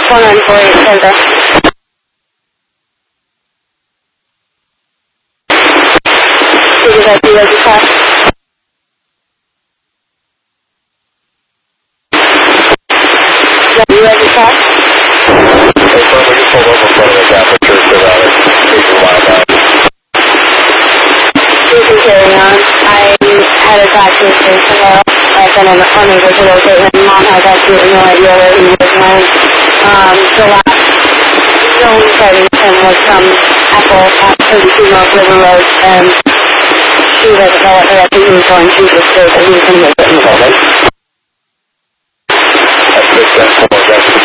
1948 Center. Did I see what you said? Did you what you said? Hey, firm, we just pulled over in front of the Catholic Church around it. Takes a while now. You can carry on. I headed back to the station though. I've been unable to locate him. Mom has absolutely no idea where he was when. The last known sighting of him was from Apple at 32 North River Road, and she doesn't know what direction he was going. She just said that he was going to get hit in the building. That's 6 10 4,